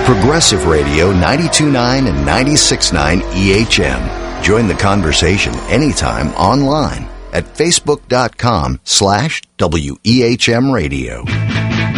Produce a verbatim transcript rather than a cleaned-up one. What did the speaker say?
Progressive Radio ninety-two point nine and ninety-six point nine E H M. Join the conversation anytime online at facebook.com slash WEHM Radio.